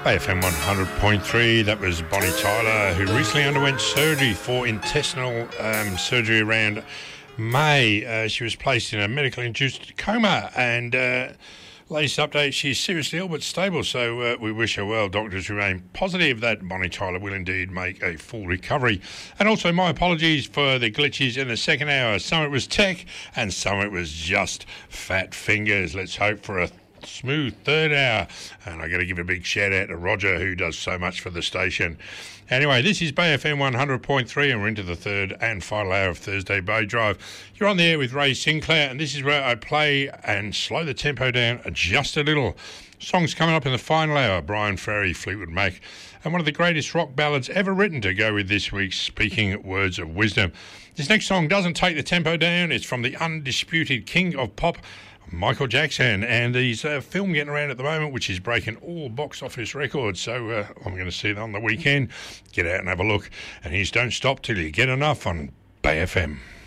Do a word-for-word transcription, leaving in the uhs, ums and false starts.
A F M one hundred point three, that was Bonnie Tyler, who recently underwent surgery for intestinal um, surgery around May. Uh, she was placed in a medically-induced coma, and uh, latest update, she's seriously ill but stable, so uh, we wish her well. Doctors remain positive that Bonnie Tyler will indeed make a full recovery. And also my apologies for the glitches in the second hour. Some of it was tech, and some of it was just fat fingers. Let's hope for a smooth third hour, and I got to give a big shout out to Roger, who does so much for the station. Anyway, this is Bay F M one hundred point three, and we're into the third and final hour of Thursday Bay Drive. You're on the air with Ray Sinclair, and this is where I play and slow the tempo down just a little. Songs coming up in the final hour: Brian Ferry, Fleetwood Mac, and one of the greatest rock ballads ever written to go with this week's Speaking Words of Wisdom. This next song doesn't take the tempo down. It's from the undisputed king of pop, Michael Jackson, and his uh, film getting around at the moment, which is breaking all box office records. So uh, I'm going to see it on the weekend. Get out and have a look. And here's Don't Stop Till You Get Enough on Bay F M.